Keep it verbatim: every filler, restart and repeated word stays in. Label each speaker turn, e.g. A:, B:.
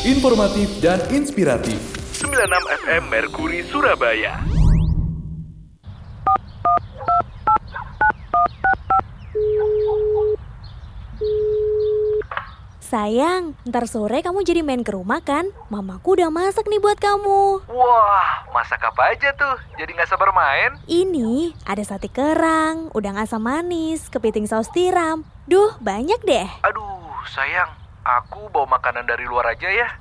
A: informatif dan inspiratif.
B: sembilan puluh enam F M Merkuri Surabaya.
C: Sayang, ntar sore kamu jadi main ke rumah kan? Mamaku udah masak nih buat kamu.
D: Wah, masak apa aja tuh? Jadi gak sabar main?
C: Ini ada sate kerang, udang asam manis, kepiting saus tiram. Duh, banyak deh.
D: Aduh, sayang, aku bawa makanan dari luar aja ya.